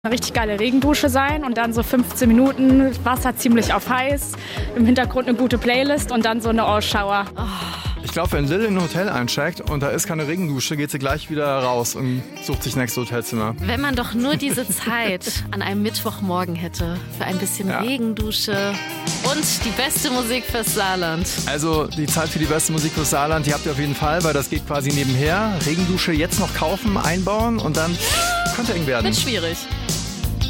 Eine richtig geile Regendusche sein und dann so 15 Minuten, Wasser ziemlich auf heiß, im Hintergrund eine gute Playlist und dann so eine All-Shower. Ich glaube, wenn Lil in ein Hotel eincheckt und da ist keine Regendusche, geht sie gleich wieder raus und sucht sich nächstes Hotelzimmer. Wenn man doch nur diese Zeit an einem Mittwochmorgen hätte für ein bisschen Regendusche und die beste Musik fürs Saarland. Also die Zeit für die beste Musik fürs Saarland, die habt ihr auf jeden Fall, weil das geht quasi nebenher. Regendusche jetzt noch kaufen, einbauen und dann könnte eng werden. Wird schwierig.